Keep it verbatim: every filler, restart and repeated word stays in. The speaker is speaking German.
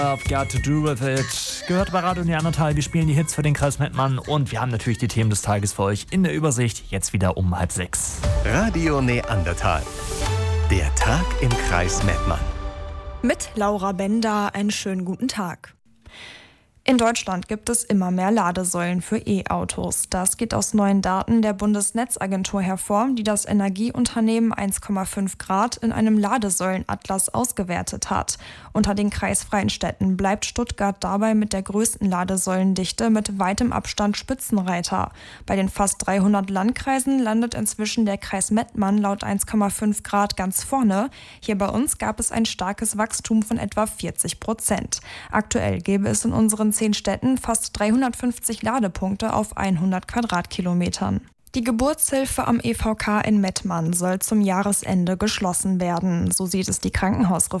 I've got to do with it. Gehört bei Radio Neandertal. Wir spielen die Hits für den Kreis Mettmann und wir haben natürlich die Themen des Tages für euch in der Übersicht. Jetzt wieder um halb sechs. Radio Neandertal. Der Tag im Kreis Mettmann. Mit Laura Bender einen schönen guten Tag. In Deutschland gibt es immer mehr Ladesäulen für E-Autos. Das geht aus neuen Daten der Bundesnetzagentur hervor, die das Energieunternehmen eins Komma fünf Grad in einem Ladesäulenatlas ausgewertet hat. Unter den kreisfreien Städten bleibt Stuttgart dabei mit der größten Ladesäulendichte mit weitem Abstand Spitzenreiter. Bei den fast dreihundert Landkreisen landet inzwischen der Kreis Mettmann laut eins Komma fünf Grad ganz vorne. Hier bei uns gab es ein starkes Wachstum von etwa vierzig Prozent. Aktuell gäbe es in unseren zehn Städten fast dreihundertfünfzig Ladepunkte auf hundert Quadratkilometern. Die Geburtshilfe am E V K in Mettmann soll zum Jahresende geschlossen werden. So sieht es die Krankenhausreform